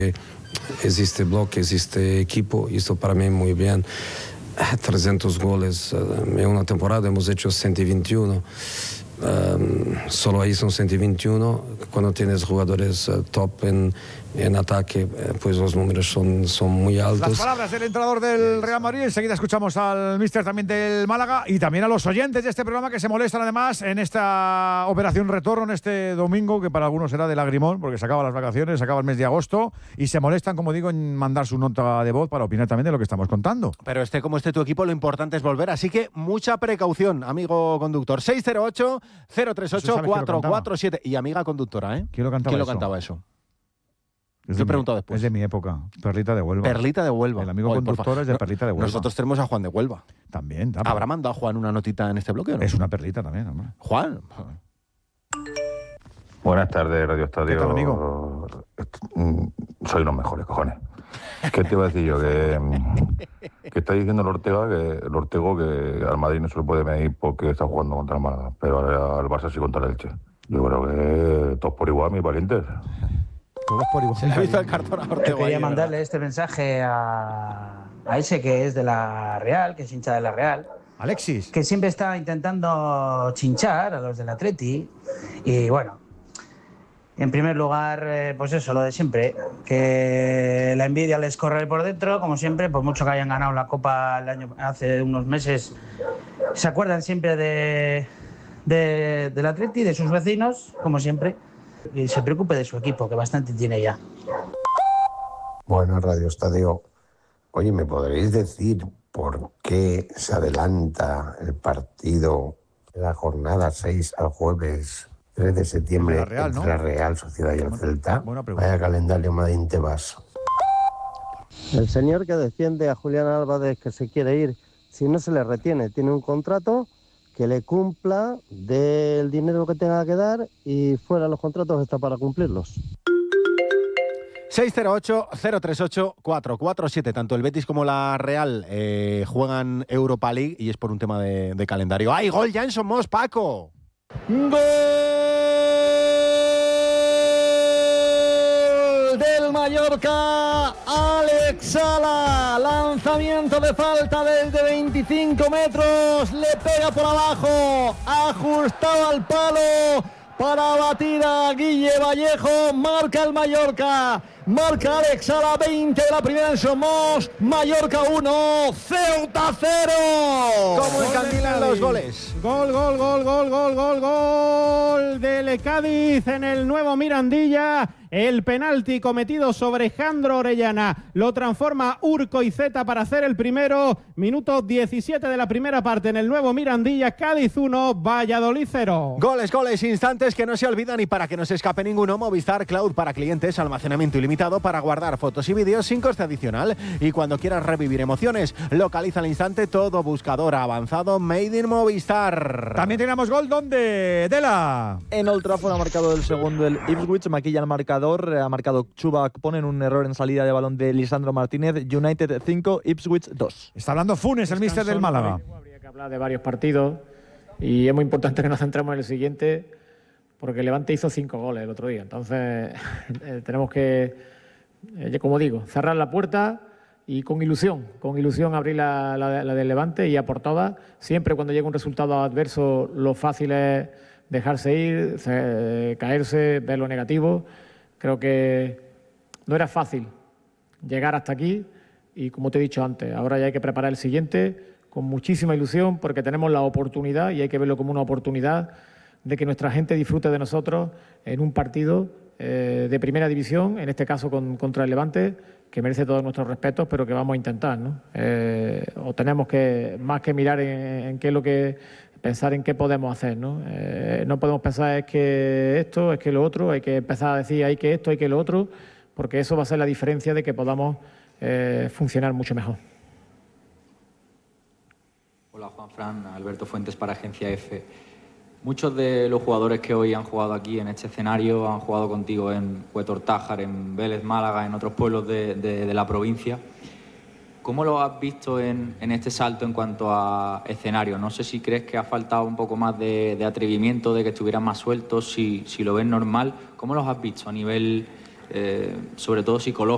Existe bloque, existe equipo, y esto para mí muy bien. 300 goles en una temporada, hemos hecho 121. Solo ahí son 121. Cuando tienes jugadores top en ataque, pues los números son muy altos. Las palabras del entrenador del Real Madrid. Enseguida escuchamos al míster también del Málaga y también a los oyentes de este programa que se molestan además en esta operación retorno en este domingo, que para algunos será de lagrimón porque se acaban las vacaciones, se acaba el mes de agosto y se molestan, como digo, en mandar su nota de voz para opinar también de lo que estamos contando. Pero como esté tu equipo, lo importante es volver, así que mucha precaución, amigo conductor. 608-038-447 y amiga conductora, ¿eh? ¿Quién lo cantaba eso? Yo he preguntado después. Es de mi época. Perlita de Huelva. Perlita de Huelva. El amigo conductor es de Perlita de Huelva. Nosotros tenemos a Juan de Huelva. También. ¿Habrá mandado a Juan una notita en este bloque o no? Es una perlita también, hombre. Juan. Buenas tardes, Radio Estadio. ¿Qué tal, amigo? Soy los mejores, cojones. ¿Qué te iba a decir yo? Que está diciendo el Ortego que al Madrid no se lo puede medir porque está jugando contra el Málaga, pero al Barça sí contra el Elche. Yo creo que todos por igual, mis valientes. Todos por igual. Se le ha visto el cartón a Ortego. Quería mandarle este mensaje a ese que es de la Real, que es hincha de la Real. Alexis. Que siempre está intentando chinchar a los del Atleti. Y bueno, en primer lugar, pues eso, lo de siempre. Que la envidia les corre por dentro, como siempre, por mucho que hayan ganado la Copa hace unos meses. Se acuerdan siempre del Atleti, de sus vecinos, como siempre. Y se preocupe de su equipo, que bastante tiene ya. Bueno, Radio Estadio. Oye, ¿me podréis decir por qué se adelanta el partido de la jornada 6 al jueves 3 de septiembre la Real, entre ¿no? la Real Sociedad y el Celta? Buena pregunta. Vaya calendario Madín Tebas. El señor que defiende a Julián Álvarez, que se quiere ir, si no se le retiene, tiene un contrato, que le cumpla del dinero que tenga que dar y fuera los contratos está para cumplirlos. 608-038-447. Tanto el Betis como la Real juegan Europa League y es por un tema de calendario. ¡Ay, gol ya en Somos, Paco! ¡Gol del Mallorca! Alex Sala, lanzamiento de falta desde 25 metros, le pega por abajo, ajustado al palo para batir a Guille Vallejo, marca el Mallorca. Marca Alex Sala, 20 de la primera en Somos, Mallorca 1, Ceuta 0. ¿Cómo encandilan los goles? Gol del Cádiz en el nuevo Mirandilla. El penalti cometido sobre Jandro Orellana lo transforma Urco Iceta para hacer el primero. Minuto 17 de la primera parte en el nuevo Mirandilla. Cádiz 1, Valladolid 0. Goles, instantes que no se olvidan y para que no se escape ninguno, Movistar Cloud para clientes, almacenamiento ilimitado para guardar fotos y vídeos sin coste adicional. Y cuando quieras revivir emociones, localiza al instante todo buscador avanzado Made in Movistar. También tenemos gol, ¿dónde? Dela. En Old Trafford ha marcado el segundo el Ipswich, maquilla el marcador. Ha marcado Chuba, ponen un error en salida de balón de Lisandro Martínez. United 5, Ipswich 2. Está hablando Funes, el míster del Málaga. Habría que hablar de varios partidos y es muy importante que nos centremos en el siguiente, porque Levante hizo 5 goles el otro día. Entonces tenemos que, como digo, cerrar la puerta y con ilusión abrir la del Levante y a por todas. Siempre cuando llega un resultado adverso, lo fácil es dejarse ir, caerse, ver lo negativo. Creo que no era fácil llegar hasta aquí y, como te he dicho antes, ahora ya hay que preparar el siguiente con muchísima ilusión porque tenemos la oportunidad, y hay que verlo como una oportunidad, de que nuestra gente disfrute de nosotros en un partido de primera división, en este caso contra el Levante, que merece todos nuestros respetos, pero que vamos a intentar, ¿no? O tenemos que, más que mirar en qué es lo que... pensar en qué podemos hacer, ¿no? No podemos pensar es que esto, es que lo otro, hay que empezar a decir hay que esto, hay que lo otro, porque eso va a ser la diferencia de que podamos funcionar mucho mejor. Hola Juanfran, Alberto Fuentes para Agencia F. Muchos de los jugadores que hoy han jugado aquí en este escenario han jugado contigo en Huetortájar, en Vélez, Málaga, en otros pueblos de la provincia. ¿Cómo lo has visto en este salto en cuanto a escenario? No sé si crees que ha faltado un poco más de atrevimiento, de que estuvieran más sueltos, si lo ves normal. ¿Cómo los has visto a nivel, sobre todo psicológico?